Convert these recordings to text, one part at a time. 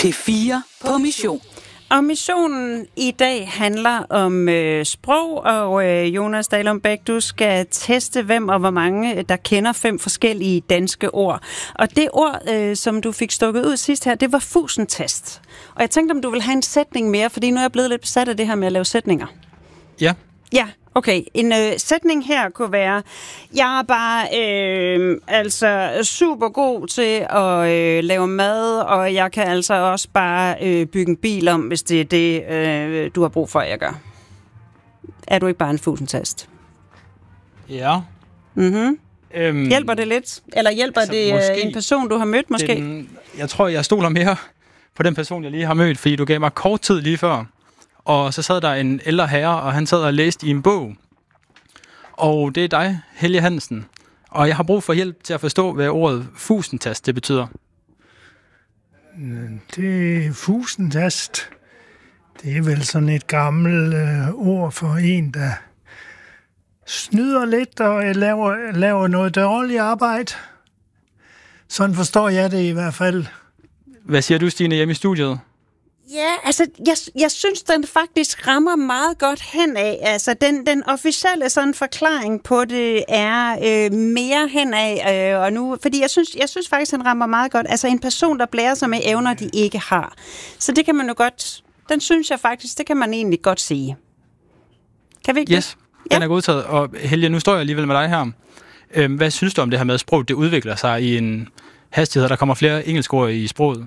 P4 på mission. Og missionen i dag handler om sprog, og Jonas Dalum Bech, du skal teste, hvem og hvor mange, der kender 5 forskellige danske ord. Og det ord, som du fik stukket ud sidst her, det var fusentast. Og jeg tænkte, om du vil have en sætning mere, fordi nu er jeg blevet lidt besat af det her med at lave sætninger. Ja. Ja, okay. En sætning her kunne være, jeg er bare super god til at lave mad, og jeg kan altså også bare bygge en bil om, hvis det er det, du har brug for, at jeg gør. Er du ikke bare en fusentast? Ja. Mhm. Hjælper det lidt? Eller hjælper det en person, du har mødt måske? Jeg tror, jeg stoler mere på den person, jeg lige har mødt, fordi du gav mig kort tid lige før. Og så sad der en ældre herre, og han sad og læste i en bog. Og det er dig, Helge Hansen. Og jeg har brug for hjælp til at forstå, hvad ordet fusentast det betyder. Det fusentast, det er vel sådan et gammelt ord for en, der snyder lidt og laver noget dårligt arbejde. Sådan forstår jeg det i hvert fald. Hvad siger du, Stine, hjemme i studiet? Ja, altså, jeg synes, den faktisk rammer meget godt henad. Altså, den officielle sådan forklaring på det er mere henad, og nu, fordi jeg synes faktisk, den rammer meget godt. Altså, en person, der blærer sig med evner, de ikke har. Så det kan man jo godt, den synes jeg faktisk, det kan man egentlig godt sige. Kan vi ikke Yes, den er godtaget. Og Helge, nu står jeg alligevel med dig her. Hvad synes du om det her med, at sproget det udvikler sig i en hastighed, der kommer flere engelske ord i sproget?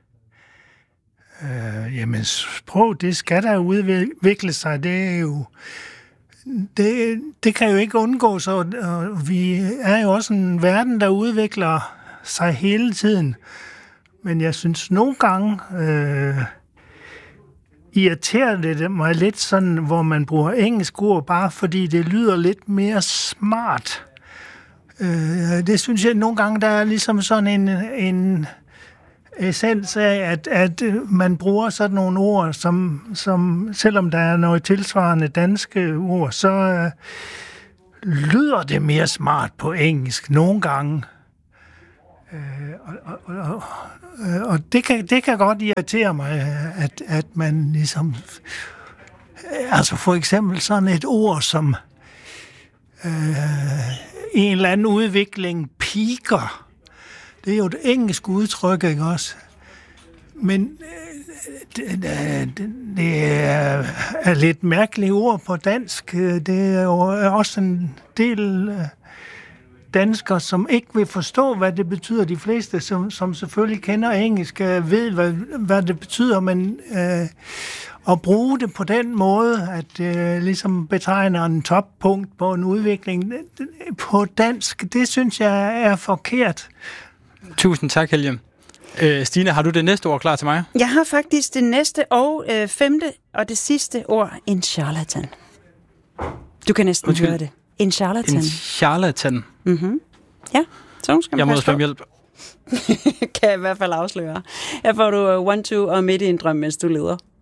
Jamen, sprog, det skal der udvikle sig. Det er jo... Det kan jo ikke undgås, og vi er jo også en verden, der udvikler sig hele tiden. Men jeg synes nogle gange irriterer det mig lidt sådan, hvor man bruger engelsk ord, bare fordi det lyder lidt mere smart. Det synes jeg nogle gange, der er ligesom sådan en essens af, at man bruger sådan nogle ord, som selvom der er noget tilsvarende danske ord, så lyder det mere smart på engelsk nogle gange. Og det kan godt irritere mig, at man ligesom... Altså for eksempel sådan et ord som en eller anden udvikling piker. Det er jo et engelsk udtryk, ikke også? Men det er lidt mærkeligt ord på dansk. Det er jo også en del danskere, som ikke vil forstå, hvad det betyder. De fleste, som selvfølgelig kender engelsk, ved, hvad det betyder, men at bruge det på den måde, at det ligesom betegner en toppunkt på en udvikling på dansk, det synes jeg er forkert. Tusind tak, Helge. Stine, har du det næste ord klar til mig? Jeg har faktisk det næste og 5. og det sidste ord, en charlatan. Du kan næsten høre det. En charlatan. En charlatan? Mhm. Ja, så skal man jeg må også hjælp. Kan jeg i hvert fald afsløre. Her får du 1-2 og midt i en drøm, mens du leder.